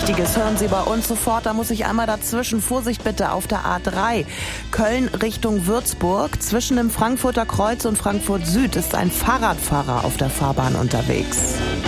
Wichtiges hören Sie bei uns sofort. Da muss ich einmal dazwischen. Vorsicht bitte auf der A3. Köln Richtung Würzburg. Zwischen dem Frankfurter Kreuz und Frankfurt Süd ist ein Fahrradfahrer auf der Fahrbahn unterwegs.